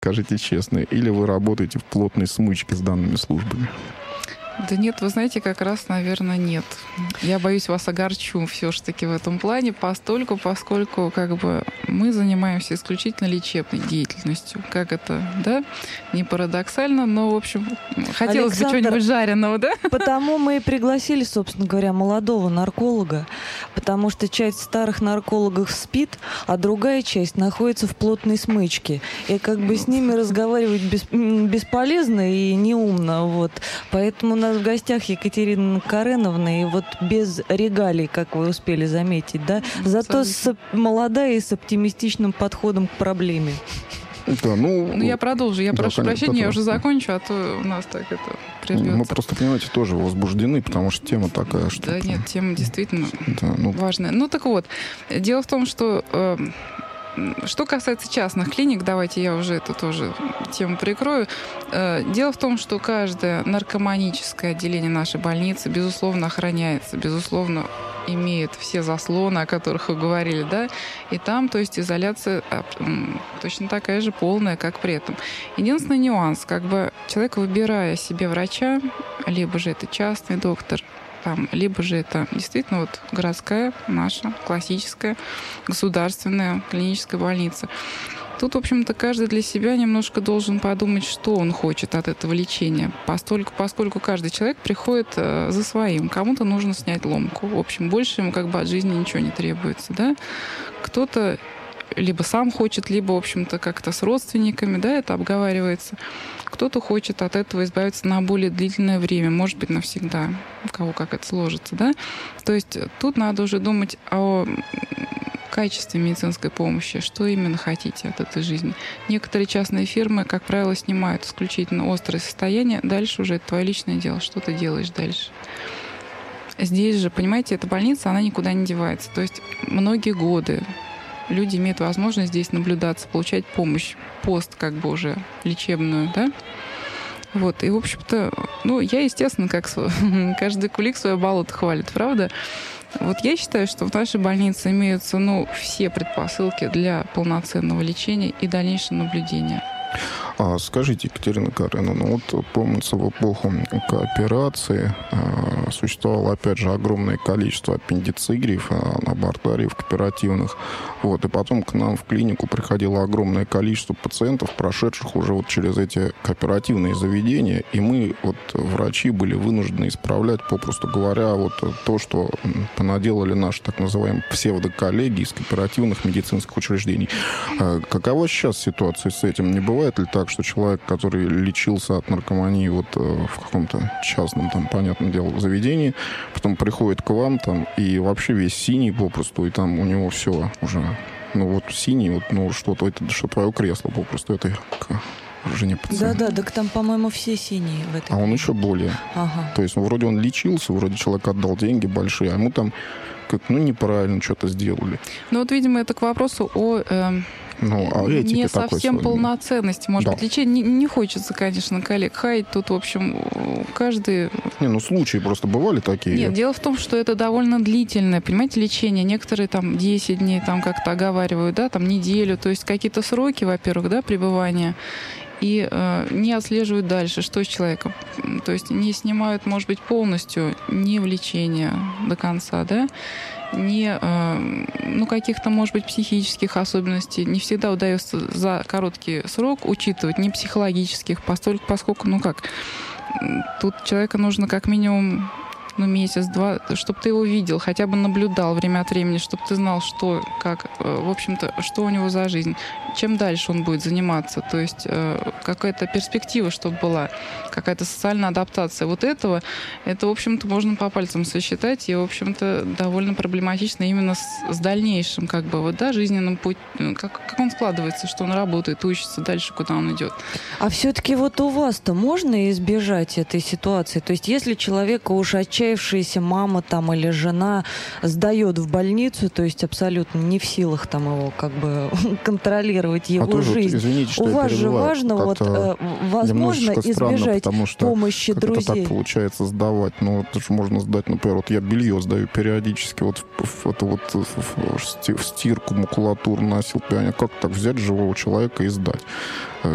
Скажите честно, или вы работаете в плотной смычке с данными службами? Да нет, вы знаете, как раз, наверное, нет. Я боюсь, вас огорчу все-таки в этом плане, поскольку как бы мы занимаемся исключительно лечебной деятельностью. Как это, да? Не парадоксально, но, в общем, хотелось бы чего-нибудь жареного, да? Потому мы и пригласили, собственно говоря, молодого нарколога, потому что часть старых наркологов спит, а другая часть находится в плотной смычке. И как бы с ними разговаривать бесполезно и неумно. Вот. Поэтому у нас в гостях Екатерина Кареновна, и вот без регалий, как вы успели заметить, да, зато молодая и с оптимистичным подходом к проблеме. Да, я продолжу. Я прошу прощения, я уже закончу, а то у нас так это прервется. Мы просто, понимаете, тоже возбуждены, потому что тема такая, что... Да нет, тема действительно важная. Ну так вот, дело в том, что... Что касается частных клиник, давайте я уже эту тоже тему прикрою. Дело в том, что каждое наркоманическое отделение нашей больницы, безусловно, охраняется, безусловно, имеет все заслоны, о которых вы говорили, да, и там, то есть, изоляция точно такая же полная, как при этом. Единственный нюанс, как бы человек, выбирая себе врача, либо же это частный доктор, либо же это действительно вот городская наша классическая государственная клиническая больница. Тут, в общем-то, каждый для себя немножко должен подумать, что он хочет от этого лечения, поскольку каждый человек приходит за своим. Кому-то нужно снять ломку. В общем, больше ему как бы от жизни ничего не требуется, да. Кто-то либо сам хочет, либо, в общем-то, как-то с родственниками, да, это обговаривается. Кто-то хочет от этого избавиться на более длительное время, может быть, навсегда, у кого как это сложится, да. То есть тут надо уже думать о качестве медицинской помощи, что именно хотите от этой жизни. Некоторые частные фирмы, как правило, снимают исключительно острое состояние, дальше уже это твое личное дело, что ты делаешь дальше. Здесь же, понимаете, эта больница, она никуда не девается. То есть многие годы люди имеют возможность здесь наблюдаться, получать помощь, как бы уже лечебную, да? Вот, и, в общем-то, я, естественно, как каждый кулик свое болото хвалит, правда? Вот я считаю, что в нашей больнице имеются, все предпосылки для полноценного лечения и дальнейшего наблюдения. Скажите, Екатерина Кареновна, помнится, в эпоху кооперации существовало, опять же, огромное количество аппендицириев, абортариев кооперативных. И потом к нам в клинику приходило огромное количество пациентов, прошедших уже через эти кооперативные заведения, и мы, врачи, были вынуждены исправлять, попросту говоря, то, что понаделали наши так называемые псевдоколлеги из кооперативных медицинских учреждений. Какова сейчас ситуация с этим? Не бывает ли так, что человек, который лечился от наркомании в каком-то частном, понятное дело, заведении, потом приходит к вам и вообще весь синий попросту, и там у него все уже, синий, что-то, это что твое кресло попросту, это жене пациента. Да, так там, по-моему, все синие в этой. А он еще более. Ага. То есть, вроде он лечился, вроде человек отдал деньги большие, а ему там неправильно что-то сделали. Видимо, это к вопросу о не совсем полноценности. Может быть, лечение не хочется, конечно, коллег хаять. Тут, в общем, каждый... случаи просто бывали такие? Нет, дело в том, что это довольно длительное, понимаете, лечение. Некоторые 10 дней как-то оговаривают, неделю. То есть какие-то сроки, во-первых, пребывания. И не отслеживают дальше, что с человеком. То есть не снимают, может быть, полностью не в лечение до конца, не каких-то, может быть, психических особенностей. Не всегда удается за короткий срок учитывать, не психологических, поскольку, тут человека нужно как минимум месяц-два, чтобы ты его видел, хотя бы наблюдал время от времени, чтобы ты знал, что, как, в общем-то, что у него за жизнь, чем дальше он будет заниматься, то есть какая-то перспектива, чтобы была, какая-то социальная адаптация. Это, в общем-то, можно по пальцам сосчитать, и, в общем-то, довольно проблематично именно с дальнейшим, жизненным путем, как он складывается, что он работает, учится, дальше куда он идет. А все-таки у вас-то можно избежать этой ситуации? То есть, если человека уж отчаявшаяся мама или жена сдает в больницу, то есть абсолютно не в силах его контролировать его жизнь. Извините, что у вас же важно возможно избежать помощи друзей. Как это так получается сдавать? Это же можно сдать, например, я белье сдаю периодически, в стирку, макулатуру носил, как так взять живого человека и сдать?